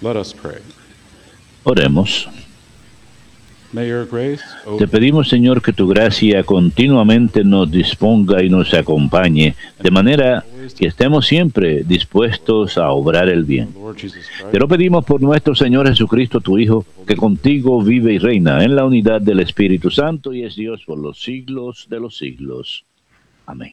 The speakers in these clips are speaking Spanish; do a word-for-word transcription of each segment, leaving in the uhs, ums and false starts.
Let us pray. Oremos. May your grace, O Te pedimos, Señor, que tu gracia continuamente nos disponga y nos acompañe, de manera que estemos siempre dispuestos a obrar el bien. Lord Jesus Te Christ, lo pedimos por nuestro Señor Jesucristo, tu Hijo, que contigo vive y reina en la unidad del Espíritu Santo y es Dios por los siglos de los siglos. Amén.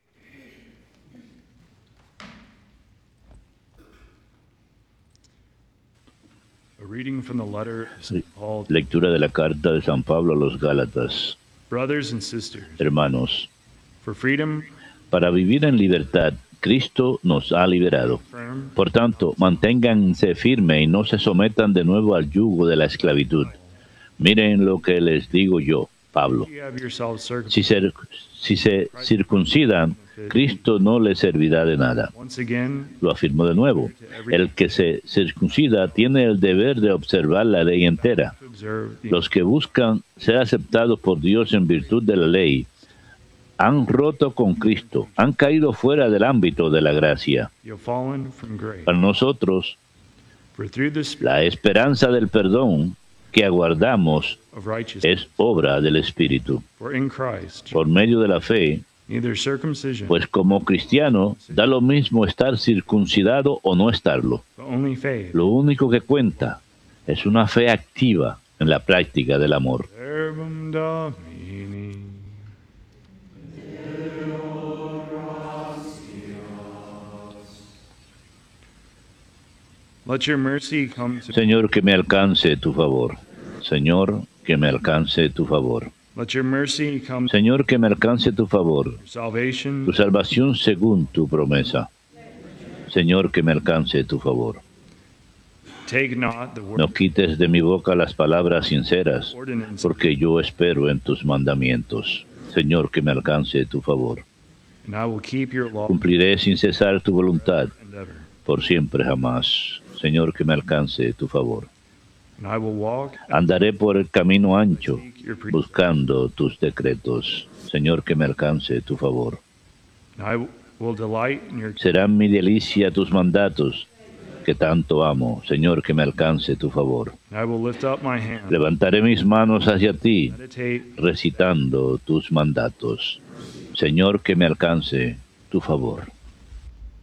a reading from the letter of Saint Paul. Lectura de la carta de San Pablo a los Gálatas. Brothers and sisters, Hermanos, for freedom, para vivir en libertad, Cristo nos ha liberado. firm, Por tanto, manténganse firmes y no se sometan de nuevo al yugo de la esclavitud. Miren lo que les digo yo, Pablo. you have yourselves circumcised. Si se, si se circuncidan, Cristo no les servirá de nada. Once again, Lo afirmo de nuevo. El que se circuncida tiene el deber de observar la ley entera. to observe the Los que buscan ser aceptados por Dios en virtud de la ley han roto con Cristo, han caído fuera del ámbito de la gracia. you have fallen from grace. Para nosotros, For through the spirit la esperanza del perdón que aguardamos of righteousness, es obra del Espíritu. for in Christ, Por medio de la fe, neither circumcision, pues como cristiano da lo mismo estar circuncidado o no estarlo. but only faith. Lo único que cuenta es una fe activa en la práctica del amor. Verbum Domini. Let your mercy come to Señor, que me alcance tu favor. Señor, que me alcance tu favor. Let your mercy come to Señor, que me alcance tu favor. your salvation. Tu salvación según tu promesa. Señor, que me alcance tu favor. Take not the word No quites de mi boca las palabras sinceras, ordinance, porque yo espero en tus mandamientos. Señor, que me alcance tu favor. and I will keep your law Cumpliré sin cesar tu voluntad, and ever. por siempre jamás. Señor, que me alcance tu favor. And I will walk Andaré por el camino ancho, and seek your precepts. buscando tus decretos. Señor, que me alcance tu favor. And I will delight in your Serán mi delicia tus mandatos, que tanto amo. Señor, que me alcance tu favor. and I will lift up my hand, Levantaré mis manos hacia ti, meditate recitando tus mandatos. Señor, que me alcance tu favor.